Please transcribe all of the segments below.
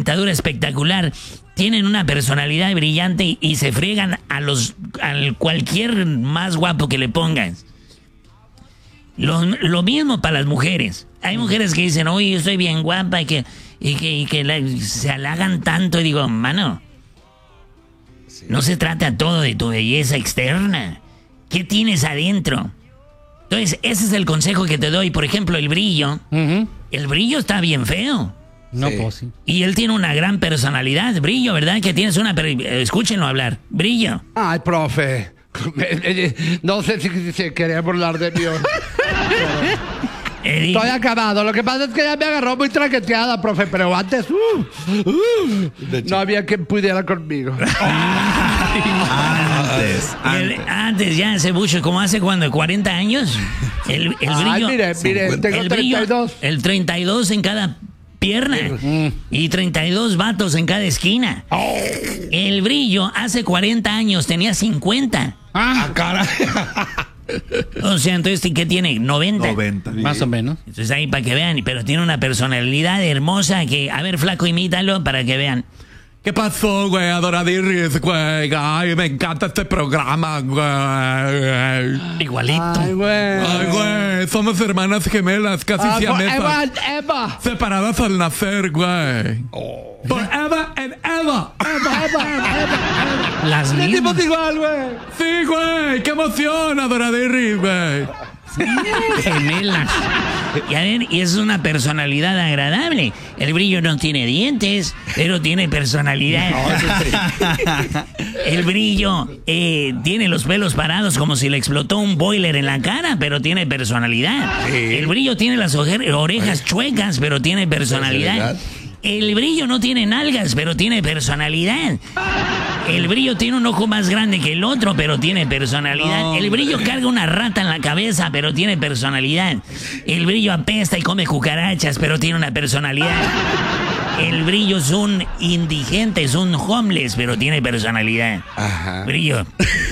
dentadura espectacular, tienen una personalidad brillante y se friegan al cualquier más guapo que le pongas. Lo mismo para las mujeres. Hay mujeres que dicen, oye, yo estoy bien guapa y que se halagan tanto. Y digo, mano, no se trata todo de tu belleza externa. ¿Qué tienes adentro? Entonces, ese es el consejo que te doy. Por ejemplo, el brillo. El brillo está bien feo. No, pues sí. Y él tiene una gran personalidad. Brillo, ¿verdad? Que tienes una... Escúchenlo hablar. Brillo. Ay, profe. No sé si se quería burlar de mí. Estoy acabado. Lo que pasa es que ya me agarró muy traqueteada, profe. Pero antes... no había quien pudiera conmigo. Antes ya hace mucho, como hace cuando 40 años. El brillo. Ay, mire, tengo el brillo, 32. El 32 en cada pierna y 32 vatos en cada esquina. El brillo hace 40 años tenía 50. Caray. O sea, entonces, ¿qué tiene? 90. 90. Más o menos. Entonces ahí para que vean, pero tiene una personalidad hermosa que... A ver, flaco, imítalo para que vean. ¿Qué pasó, güey? Adoradirris, güey. Ay, me encanta este programa, güey. Igualito. Ay, güey. Ay, güey. Somos hermanas gemelas, casi siamesas. Eva. Separadas al nacer, güey. Forever and ever. Las mismas. Igual, güey. Sí, güey. Qué emoción, Adoradirris, güey. Gemelas. Y a ver, y es una personalidad agradable. El brillo no tiene dientes, pero tiene personalidad. El brillo tiene los pelos parados como si le explotó un boiler en la cara, pero tiene personalidad. El brillo tiene las orejas chuecas, pero tiene personalidad. El brillo no tiene nalgas, pero tiene personalidad. El brillo tiene un ojo más grande que el otro, pero tiene personalidad. El brillo carga una rata en la cabeza, pero tiene personalidad. El brillo apesta y come cucarachas, pero tiene una personalidad. El brillo es un indigente, es un homeless, pero tiene personalidad. Ajá. Brillo.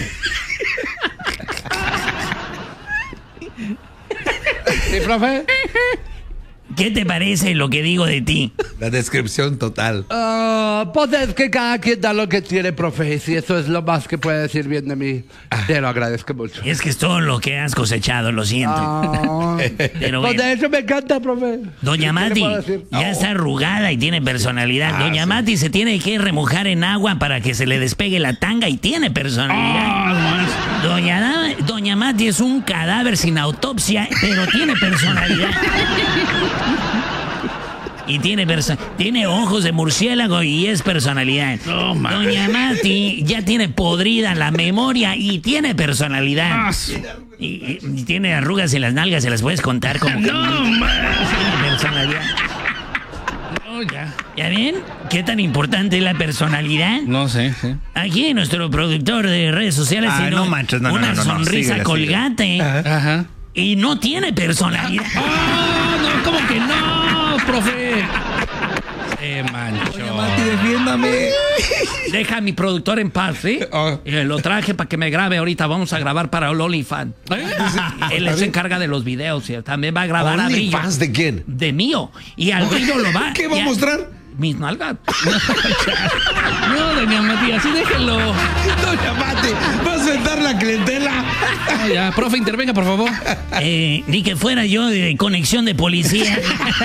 ¿Sí, profe? ¿Qué te parece lo que digo de ti? La descripción total. Pues es que cada quien da lo que tiene, profe. Y si eso es lo más que puede decir bien de mí, te lo agradezco mucho. Es que es todo lo que has cosechado, lo siento. Pero Pues bueno. de hecho me encanta, profe. Doña ¿Qué le Mati puedo decir? ya está arrugada y tiene personalidad. Doña Mati se tiene que remojar en agua para que se le despegue la tanga y tiene personalidad. Doña Mati es un cadáver sin autopsia, pero tiene personalidad. Y tiene ojos de murciélago y es personalidad. Doña Mati ya tiene podrida la memoria y tiene personalidad. Y tiene arrugas en las nalgas, se las puedes contar como que tiene personalidad. ¿Ya ven? ¿Qué tan importante es la personalidad? No sé, sí. Aquí nuestro productor de redes sociales tiene no manches, no, una no, sonrisa síguele, colgate Ajá. y no tiene personalidad. No, ¿cómo que no, profe? Mancho. Mati, defiéndame. Deja a mi productor en paz, ¿sí? Lo traje para que me grabe ahorita. Vamos a grabar para el OnlyFans. Él se encarga de los videos y también va a grabar a Brillo. ¿OnlyFans de quién? De mío. Y al Brillo lo va. ¿Qué va a mostrar? Mis nalgas. No, doña Mati, así déjenlo. Doña Mati, ¿vas a sentar la clientela? No, ya, profe, intervenga, por favor. Ni que fuera yo de conexión de policía.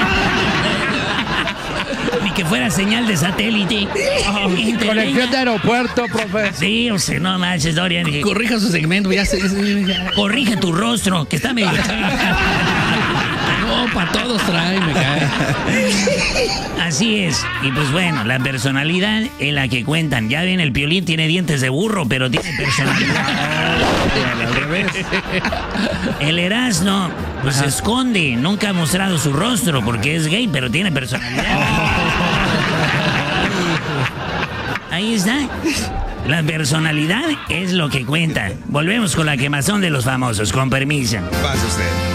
Ni que fuera señal de satélite. Conexión de aeropuerto, profe. Sí, o sea, no manches, Dorian. Corrija su segmento, ya sé. Corrige tu rostro, que está medio... No, para todos trae, me cae. Así es. Y pues bueno, la personalidad es la que cuentan. Ya ven, el Piolín tiene dientes de burro, pero tiene personalidad. Al revés. El Erasmo, pues se esconde. Nunca ha mostrado su rostro porque es gay, pero tiene personalidad. Ahí está. La personalidad es lo que cuenta. Volvemos con la quemazón de los famosos, con permiso. Pase usted.